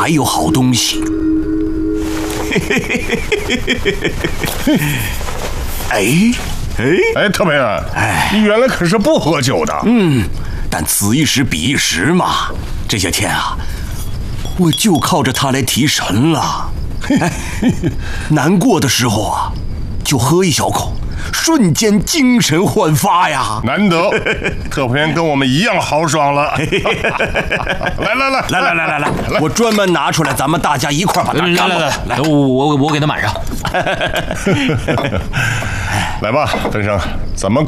还有好东西。 哎，特培啊，你原来可是不喝酒的。 但此一时彼一时嘛，这些天啊，我就靠着它来提神了。难过的时候啊，就喝一小口，瞬间精神焕发呀！ 难得，特培跟我们一样豪爽了。来， 我专门拿出来，咱们大家一块把它干了。 来，我给他满上。 来吧，tân生，咱们